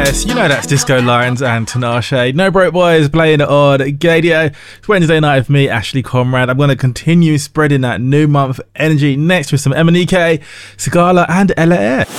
Yes, you know that's Disco Lions and Tinashe. No Broke Boys playing it on Gadio. It's Wednesday night with me, Ashley Conrad. I'm going to continue spreading that new month energy next with some MNEK, Sigala and Ella Air.